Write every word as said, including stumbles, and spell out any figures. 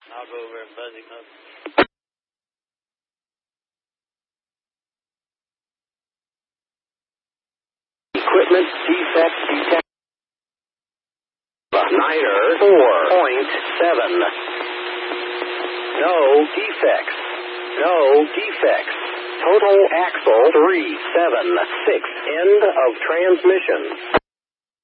I'll go over and buzz him up. Equipment defect detected. Niner four point seven. No defects. No defects. Total axle three seven six. End of transmission.